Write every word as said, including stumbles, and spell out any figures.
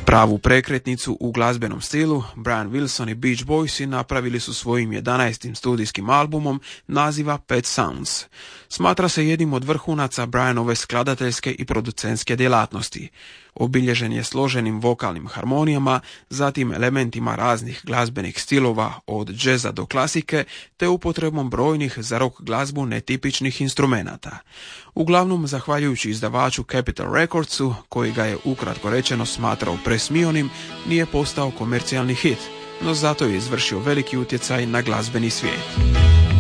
Pravu prekretnicu u glazbenom stilu Brian Wilson i Beach Boysi napravili su svojim jedanaestim studijskim albumom naziva Pet Sounds. Smatra se jednim od vrhunaca Brianove skladateljske i producentske djelatnosti. Obilježen je složenim vokalnim harmonijama, zatim elementima raznih glazbenih stilova od džeza do klasike, te upotrebom brojnih za rock glazbu netipičnih instrumenata. Uglavnom, zahvaljujući izdavaču Capitol Recordsu, koji ga je ukratko rečeno smatrao presmionim, nije postao komercijalni hit, no zato je izvršio veliki utjecaj na glazbeni svijet.